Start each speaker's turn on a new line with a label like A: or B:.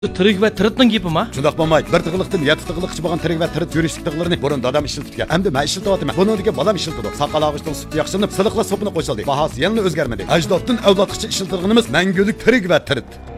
A: Tirik va tiritning gapimi?
B: Shundoq bo'lmay, bir tig'liqdan 7 tig'liqchi bo'lgan tirik va tirit yurishlik tig'larini burun dadam ishlatgan. Endi men ishlatyapman. Buningga balam ishlatdi. Saqal og'ishning suti yaxshilanib, siliqlar sopini qo'shildi. Bahasi yana o'zgarmadi. Ajdoddan avlodgacha ishlatilganimiz mangulik tirik va tirit.